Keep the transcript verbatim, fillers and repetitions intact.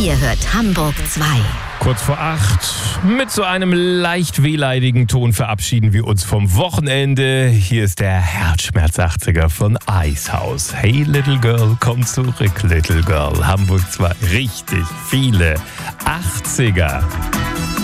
Ihr hört Hamburg zwei. Kurz vor acht, mit so einem leicht wehleidigen Ton verabschieden wir uns vom Wochenende. Hier ist der Herzschmerz-achtziger von Eishaus. Hey Little Girl, komm zurück, Little Girl. Hamburg zwei, richtig viele achtziger.